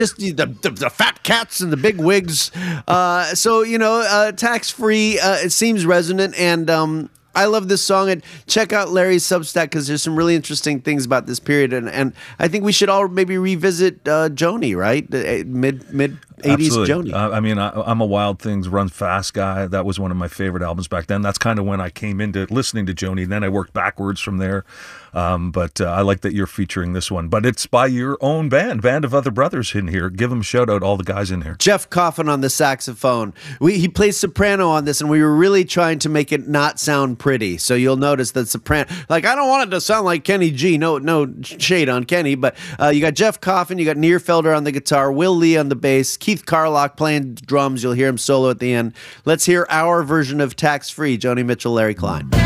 just the fat cats and the big wigs. So, Tax Free, it seems resonant, and I love this song. And check out Larry's Substack because there's some really interesting things about this period. And I think we should all maybe revisit Joni, right? The mid 80s Joni. I'm a Wild Things Run Fast guy. That was one of my favorite albums back then. That's kind of when I came into listening to Joni. Then I worked backwards from there. But I like that you're featuring this one. But it's by your own Band of Other Brothers in here. Give them a shout out, all the guys in here. Jeff Coffin on the saxophone. He plays soprano on this, and we were really trying to make it not sound pretty. So you'll notice that soprano, like, I don't want it to sound like Kenny G. No shade on Kenny, but you got Jeff Coffin, you got Nierfelder on the guitar, Will Lee on the bass, Keith Carlock playing drums. You'll hear him solo at the end. Let's hear our version of Tax Free, Joni Mitchell, Larry Klein.